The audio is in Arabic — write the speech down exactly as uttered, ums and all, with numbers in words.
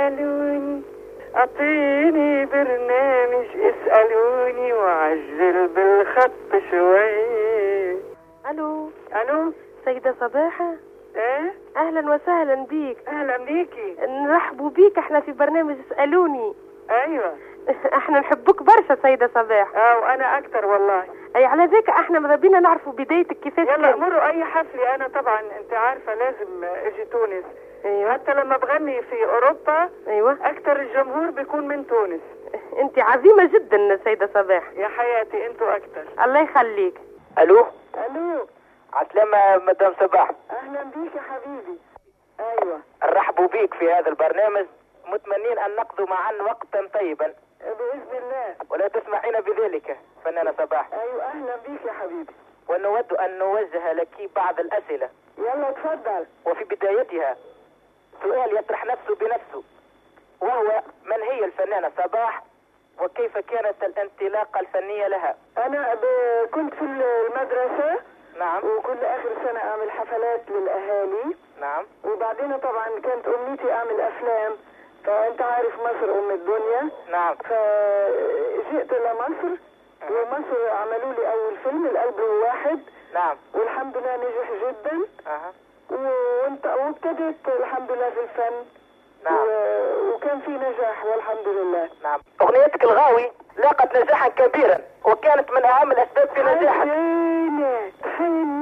اسألوني، اعطيني برنامج اسألوني وعجل بالخط شوي. الو الو سيدة صباحة. ايه اهلا وسهلا بيك. اهلا بيكي. نرحبوا بيك، احنا في برنامج اسألوني. ايوه احنا نحبك برشا سيدة صباح. اه وانا اكتر والله. اي على ذيك احنا ماذا بينا نعرفوا بدايتك كيفاش. يلا امروا اي حفلة، انا طبعا انت عارفة لازم اجي تونس. أيوة. حتى لما بغني في اوروبا ايوه اكتر الجمهور بيكون من تونس. انت عظيمة جدا سيدة صباح. يا حياتي انتوا اكتر. الله يخليك. الو الو عسلامة مدام صباح. اهلا بيك يا حبيبي. ايوه نرحبوا بيك في هذا البرنامج، متمنين ان نقضوا معا وقتا طيبا باذن الله. ولا تسمحين بذلك فنانة صباح. ايوه اهلا بيك يا حبيبي. ونود ان نوجه لك بعض الاسئلة. يلا تفضل. وفي بدايتها سؤال يطرح نفسه بنفسه، وهو من هي الفنانة صباح وكيف كانت الانطلاقة الفنية لها؟ انا ب... كنت في المدرسة. نعم. وكل اخر سنة اعمل حفلات للاهالي. نعم. وبعدين طبعا كانت امنيتي اعمل افلام، فانت عارف مصر ام الدنيا. نعم. فجئت لمصر ومصر عملوا لي اول فيلم القلب الواحد. نعم. والحمد لله نجح جدا. أه. وانت وابتديت الحمد لله في الفن. نعم. و... وكان في نجاح والحمد لله. نعم. اغنيتك الغاوي لاقت نجاحا كبيرا وكانت من اهم الاسباب في نجاحك. حسينة حسينة